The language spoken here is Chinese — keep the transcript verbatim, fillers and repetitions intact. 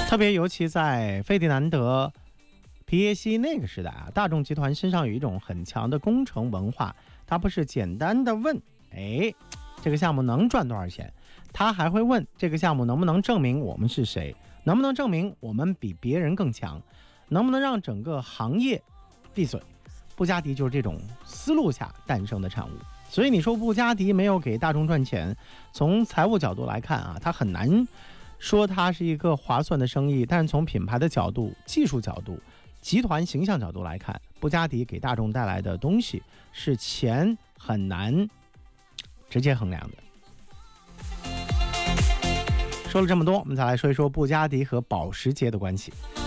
特别尤其在费迪南德、皮耶希那个时代啊，大众集团身上有一种很强的工程文化，它不是简单的问，哎，这个项目能赚多少钱？他还会问这个项目能不能证明我们是谁，能不能证明我们比别人更强，能不能让整个行业闭嘴。布加迪就是这种思路下诞生的产物。所以你说布加迪没有给大众赚钱，从财务角度来看啊，它很难说它是一个划算的生意，但是从品牌的角度、技术角度、集团形象角度来看，布加迪给大众带来的东西是钱很难直接衡量的。说了这么多，我们再来说一说布加迪和保时捷的关系。